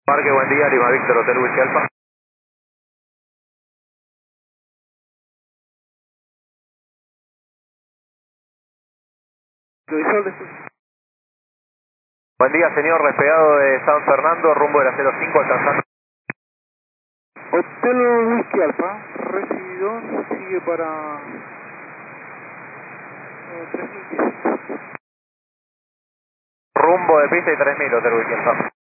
Parque, buen día, Lima Víctor, Hotel Whisky Alfa. Buen día, señor, despegado de San Fernando, rumbo de la 05, alcanzando. Hotel Whisky Alfa, recibido, sigue para 3000 pies. Rumbo de pista y 3000, Hotel Whisky Alfa.